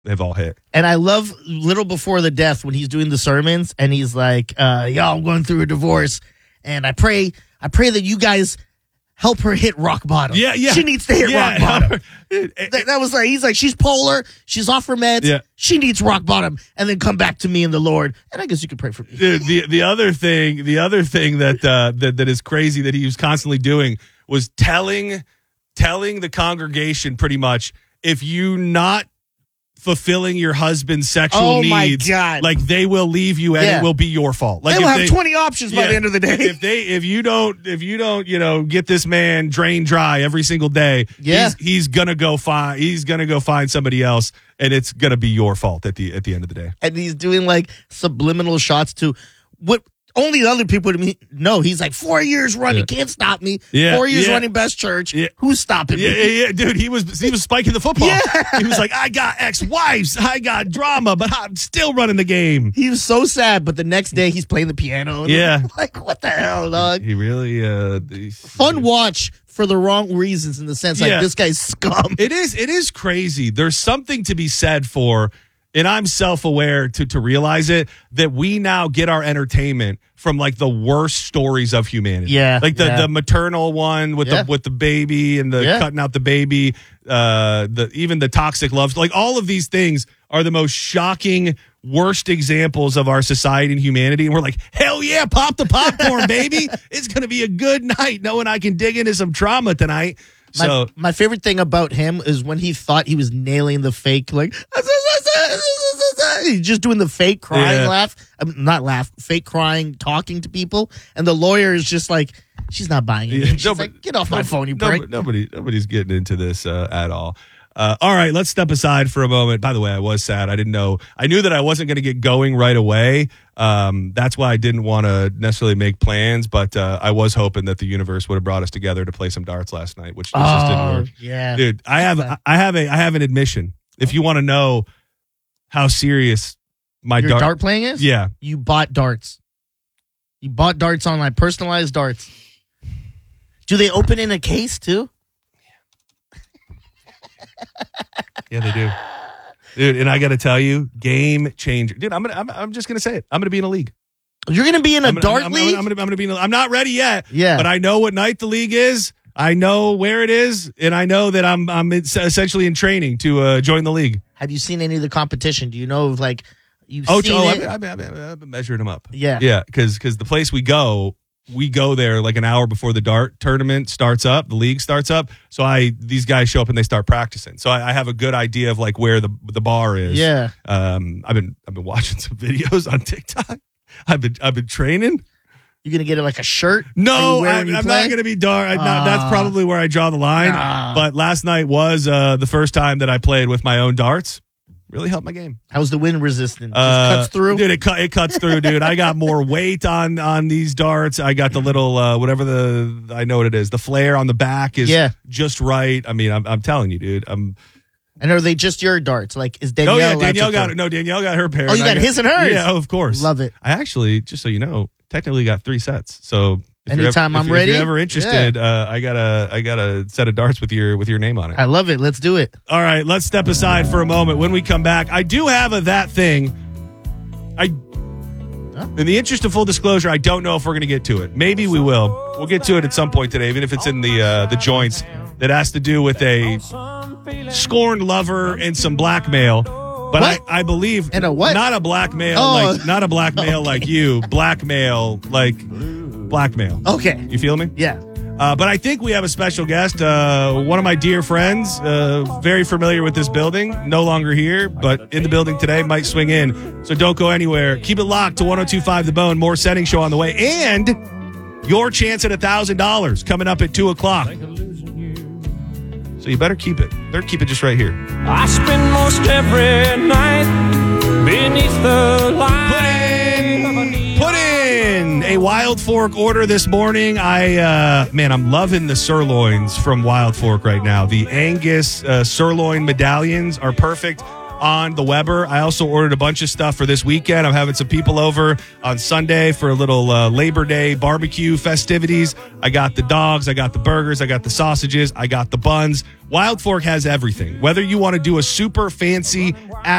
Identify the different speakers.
Speaker 1: have all hit.
Speaker 2: And I love little before the death when he's doing the sermons and he's like, y'all, I'm going through a divorce and I pray that you guys help her hit rock bottom.
Speaker 1: Yeah.
Speaker 2: She needs to hit rock bottom. That was like, he's like, she's polar. She's off her meds.
Speaker 1: Yeah.
Speaker 2: She needs rock bottom. And then come back to me in the Lord. And I guess you could pray for me.
Speaker 1: Dude, the other thing that is crazy that he was constantly doing was telling the congregation pretty much, if you not fulfilling your husband's sexual needs,
Speaker 2: my God.
Speaker 1: like they will leave you and it will be your fault. Like
Speaker 2: they will have 20 options by the end of the day.
Speaker 1: If you don't, get this man drained dry every single day, he's gonna go find somebody else, and it's gonna be your fault at the end of the day.
Speaker 2: And he's doing like subliminal shots to what only other people know. He's like 4 years running, can't stop me. 4 years running best church. Who's stopping me?
Speaker 1: Yeah, dude. He was spiking the football.
Speaker 2: Yeah.
Speaker 1: He was like, I got ex-wives, I got drama, but I'm still running the game.
Speaker 2: He was so sad, but the next day he's playing the piano.
Speaker 1: Yeah.
Speaker 2: Like, what the hell, dog?
Speaker 1: He really
Speaker 2: fun watch for the wrong reasons, in the sense like this guy's scum.
Speaker 1: It is crazy. There's something to be said for, and I'm self-aware to realize it, that we now get our entertainment from like the worst stories of humanity.
Speaker 2: Yeah.
Speaker 1: Like the maternal one with the baby and the cutting out the baby, even the toxic love. Like all of these things are the most shocking, worst examples of our society and humanity. And we're like, hell yeah, pop the baby. It's going to be a good night knowing I can dig into some trauma tonight.
Speaker 2: My favorite thing about him is when he thought he was nailing the fake, like, he's just doing the fake crying laugh. Not laugh, fake crying, talking to people. And the lawyer is just like, she's not buying it. She's like, get off my phone, you prick.
Speaker 1: Nobody's getting into this at all. All right, let's step aside for a moment. By the way, I was sad. I didn't know. I knew that I wasn't going to get going right away. That's why I didn't want to necessarily make plans, but I was hoping that the universe would have brought us together to play some darts last night, which just didn't work.
Speaker 2: Yeah.
Speaker 1: Dude, I have an admission. If you want to know how serious my
Speaker 2: dart playing is?
Speaker 1: Yeah.
Speaker 2: You bought darts. You bought darts online, personalized darts. Do they open in a case too?
Speaker 1: Yeah, they do. Dude, and I got to tell you, game changer. Dude, I'm just going to say it. I'm going to be in a league.
Speaker 2: You're going to be in a dart league?
Speaker 1: I'm going to be in I'm not ready yet.
Speaker 2: Yeah.
Speaker 1: But I know what night the league is. I know where it is, and I know that I'm essentially in training to join the league.
Speaker 2: Have you seen any of the competition? Do you know if like you've seen it?
Speaker 1: I've been measuring them up.
Speaker 2: Yeah.
Speaker 1: Yeah, because the place we go there like an hour before the dart tournament starts up, the league starts up. So these guys show up and they start practicing. So I have a good idea of like where the bar is.
Speaker 2: Yeah.
Speaker 1: I've been watching some videos on TikTok. I've been training.
Speaker 2: You gonna get it like a shirt?
Speaker 1: No, I'm not gonna be dart. That's probably where I draw the line. But last night was the first time that I played with my own darts. Really helped my game.
Speaker 2: How's the wind resistant? Just cuts through?
Speaker 1: Dude, it cuts through, dude. I got more weight on these darts. I got the little, whatever I know what it is. The flare on the back is just right. I mean, I'm telling you, dude.
Speaker 2: And are they just your darts? Like, is Danielle?
Speaker 1: Oh, yeah, Danielle got her pair.
Speaker 2: Oh, you got his and hers?
Speaker 1: Yeah, of course.
Speaker 2: Love it.
Speaker 1: I actually, just so you know, technically got 3 sets. So
Speaker 2: anytime I'm ready.
Speaker 1: If you're ever interested, I got a set of darts with your name on it.
Speaker 2: I love it. Let's do it.
Speaker 1: All right, let's step aside for a moment. When we come back, I do have that thing. In the interest of full disclosure, I don't know if we're going to get to it. Maybe we will. We'll get to it at some point today, even if it's in the joints. That has to do with a scorned lover and some blackmail. But I believe
Speaker 2: and a what?
Speaker 1: Not a blackmail not a blackmail like you. Blackmail like blackmail.
Speaker 2: Okay.
Speaker 1: You feel me?
Speaker 2: Yeah.
Speaker 1: But I think we have a special guest, one of my dear friends, very familiar with this building, no longer here, but in the building today, might swing in. So don't go anywhere. Keep it locked to 102.5 The Bone. More Setting Show on the way. And your chance at $1,000 coming up at 2 o'clock. So you better keep it. Better keep it just right here.
Speaker 3: I spend most every night beneath the light.
Speaker 1: Put in a Wild Fork order this morning. I'm loving the sirloins from Wild Fork right now. The Angus sirloin medallions are perfect. on the Weber. I also ordered a bunch of stuff for this weekend. I'm having some people over on Sunday for a little Labor Day barbecue festivities. I got the dogs, I got the burgers, I got the sausages, I got the buns. Wild Fork has everything. Whether you want to do a super fancy